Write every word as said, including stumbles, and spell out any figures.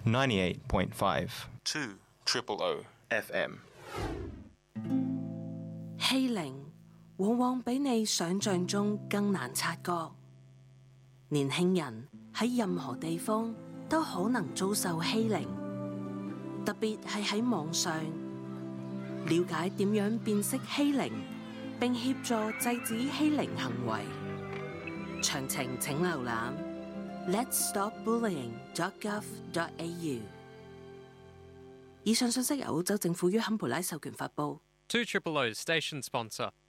ninety-eight point five two triple O F M。 欺凌往往比你想象中更難察覺。年輕人喺任何地方都可能遭受欺凌，特別係喺網上。了解點樣辨識欺凌，並協助制止欺凌行為。詳情請瀏覽 lets stop bullying dot gov dot a u。以上信息由澳洲政府於坎培拉授權發布。 two triple O station sponsor.